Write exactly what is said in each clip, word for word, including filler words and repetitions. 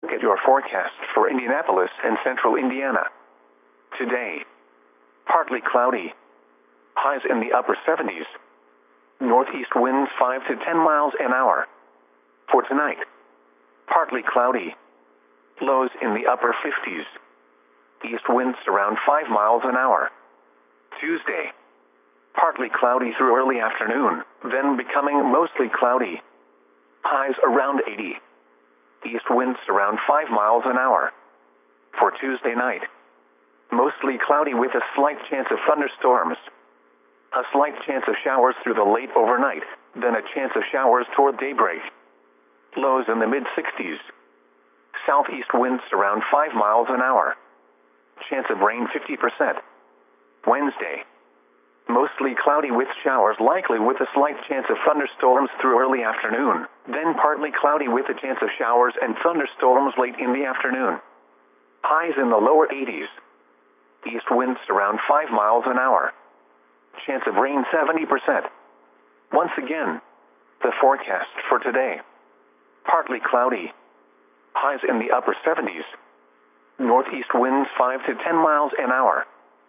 look at your forecast for Indianapolis and central Indiana. Today, partly cloudy. Highs in the upper seventies. Northeast winds five to ten miles an hour. For tonight, partly cloudy. Lows in the upper fifties. East winds around five miles an hour. Tuesday, partly cloudy through early afternoon, then becoming mostly cloudy. Highs around eighty. East winds around five miles an hour. For Tuesday night, mostly cloudy with a slight chance of thunderstorms. A slight chance of showers through the late overnight, then a chance of showers toward daybreak. Lows in the mid-sixties. Southeast winds around five miles an hour. Chance of rain fifty percent. Wednesday, mostly cloudy with showers likely with a slight chance of thunderstorms through early afternoon, then partly cloudy with a chance of showers and thunderstorms late in the afternoon. Highs in the lower eighties. East winds around five miles an hour. Chance of rain seventy percent. Once again, the forecast for today. Partly cloudy. Highs in the upper seventies. Northeast winds five to ten miles an hour.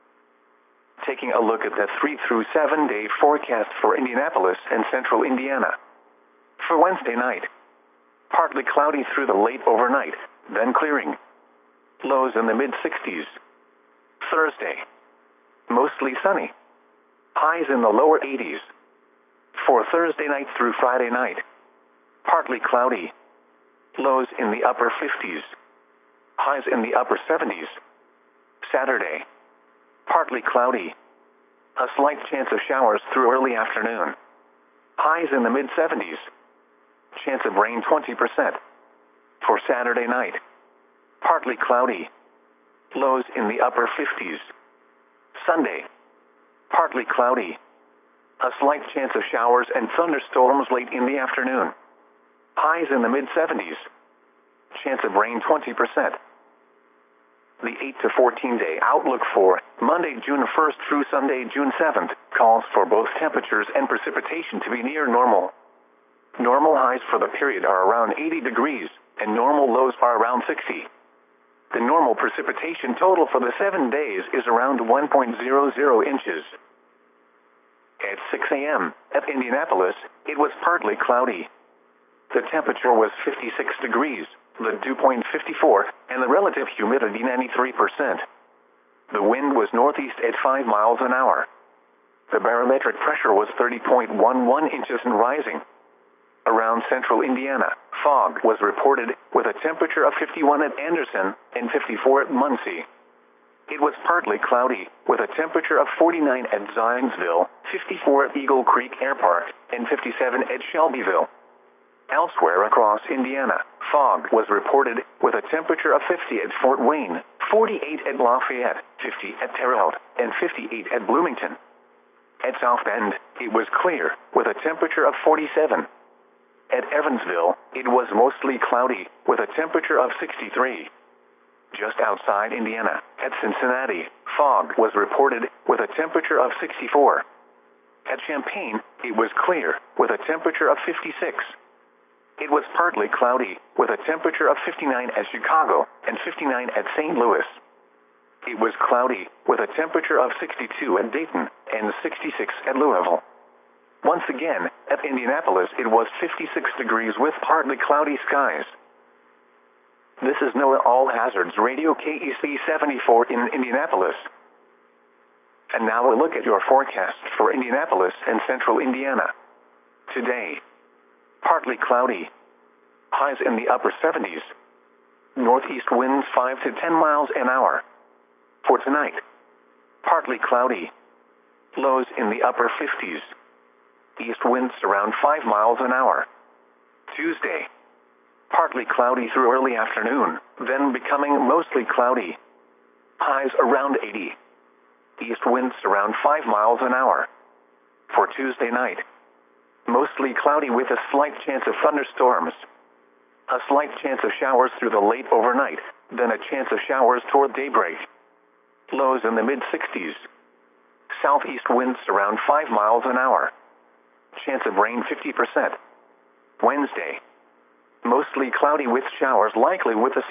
Taking a look at the three through seven day forecast for Indianapolis and central Indiana. For Wednesday night, partly cloudy through the late overnight, then clearing. Lows in the mid-sixties. Thursday, mostly sunny. Highs in the lower eighties. For Thursday night through Friday night, partly cloudy. Lows in the upper fifties. Highs in the upper seventies. Saturday, partly cloudy. A slight chance of showers through early afternoon. Highs in the mid-seventies. Chance of rain twenty percent. For Saturday night, partly cloudy. Lows in the upper fifties. Sunday, partly cloudy. A slight chance of showers and thunderstorms late in the afternoon. Highs in the mid-seventies. Chance of rain twenty percent. The eight to fourteen day outlook for Monday, June first through Sunday, June seventh, calls for both temperatures and precipitation to be near normal. Normal highs for the period are around eighty degrees, and normal lows are around sixty. The normal precipitation total for the seven days is around one point zero zero inches. At six a m at Indianapolis, it was partly cloudy. The temperature was fifty-six degrees, the dew point fifty-four, and the relative humidity ninety-three percent. The wind was northeast at five miles an hour. The barometric pressure was thirty point one one inches and rising. Around central Indiana, fog was reported with a temperature of fifty-one at Anderson and fifty-four at Muncie. It was partly cloudy with a temperature of forty-nine at Zionsville, fifty-four at Eagle Creek Air Park, and fifty-seven at Shelbyville. Elsewhere across Indiana, fog was reported with a temperature of fifty at Fort Wayne, forty-eight at Lafayette, fifty at Terre Haute, and fifty-eight at Bloomington. At South Bend, it was clear with a temperature of forty-seven. At Evansville, it was mostly cloudy with a temperature of sixty-three. Just outside Indiana, at Cincinnati, fog was reported with a temperature of sixty-four. At Champaign, it was clear with a temperature of fifty-six. It was partly cloudy with a temperature of fifty-nine at Chicago and fifty-nine at Saint Louis. It was cloudy with a temperature of sixty-two at Dayton and sixty-six at Louisville. Once again, at Indianapolis, it was fifty-six degrees with partly cloudy skies. This is NOAA All Hazards Radio K E C seventy-four in Indianapolis. And now we'll look at your forecast for Indianapolis and central Indiana. Today, partly cloudy. Highs in the upper seventies. Northeast winds five to ten miles an hour. For tonight, partly cloudy. Lows in the upper fifties. East winds around five miles an hour. Tuesday, partly cloudy through early afternoon, then becoming mostly cloudy. Highs around eighty. East winds around five miles an hour. For Tuesday night, mostly cloudy with a slight chance of thunderstorms. A slight chance of showers through the late overnight, then a chance of showers toward daybreak. Lows in the mid-sixties. Southeast winds around five miles an hour. Chance of rain fifty percent. Wednesday, mostly cloudy with showers likely with a